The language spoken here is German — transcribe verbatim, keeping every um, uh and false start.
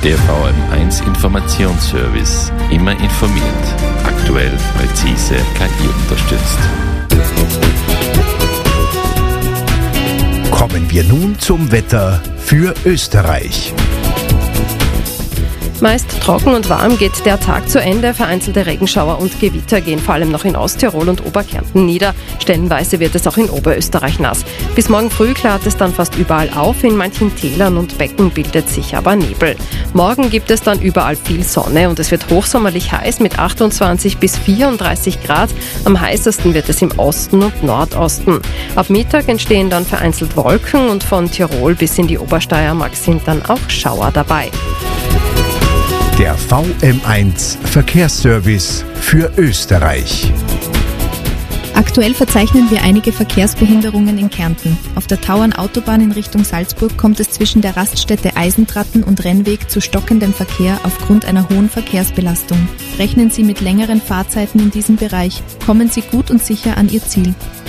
Der V M eins Informationsservice. Immer informiert. Aktuell, präzise, K I unterstützt. Kommen wir nun zum Wetter für Österreich. Meist trocken und warm geht der Tag zu Ende. Vereinzelte Regenschauer und Gewitter gehen vor allem noch in Osttirol und Oberkärnten nieder. Stellenweise wird es auch in Oberösterreich nass. Bis morgen früh klart es dann fast überall auf. In manchen Tälern und Becken bildet sich aber Nebel. Morgen gibt es dann überall viel Sonne und es wird hochsommerlich heiß mit achtundzwanzig bis vierunddreißig Grad. Am heißesten wird es im Osten und Nordosten. Ab Mittag entstehen dann vereinzelt Wolken und von Tirol bis in die Obersteiermark sind dann auch Schauer dabei. Der V M eins Verkehrsservice für Österreich. Aktuell verzeichnen wir einige Verkehrsbehinderungen in Kärnten. Auf der Tauernautobahn in Richtung Salzburg kommt es zwischen der Raststätte Eisentratten und Rennweg zu stockendem Verkehr aufgrund einer hohen Verkehrsbelastung. Rechnen Sie mit längeren Fahrzeiten in diesem Bereich. Kommen Sie gut und sicher an Ihr Ziel.